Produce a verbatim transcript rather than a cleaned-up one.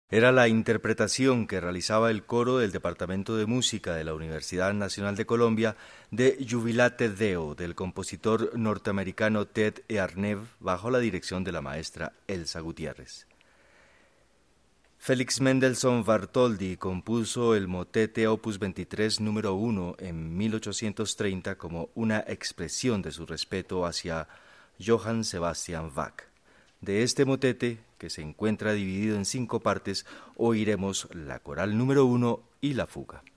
Era la interpretación que realizaba el coro del Departamento de Música de la Universidad Nacional de Colombia de Jubilate Deo del compositor norteamericano Ted Earneve bajo la dirección de la maestra Elsa Gutiérrez. Félix Mendelssohn Bartholdy compuso el motete opus veintitrés número uno en mil ochocientos treinta como una expresión de su respeto hacia Johann Sebastian Bach. De este motete, que se encuentra dividido en cinco partes, oiremos la coral número uno y la fuga.